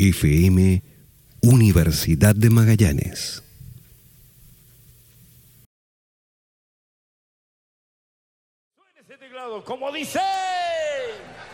FM, Universidad de Magallanes. Suena ese teclado, como dice.